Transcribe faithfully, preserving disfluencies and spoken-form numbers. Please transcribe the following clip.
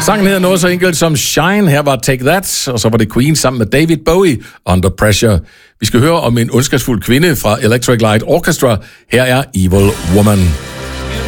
Sangen hedder noget så enkelt som Shine. Her var Take That, og så var det Queen sammen med David Bowie, Under Pressure. Vi skal høre om en ondskabsfuld kvinde fra Electric Light Orchestra. Her er Evil Woman.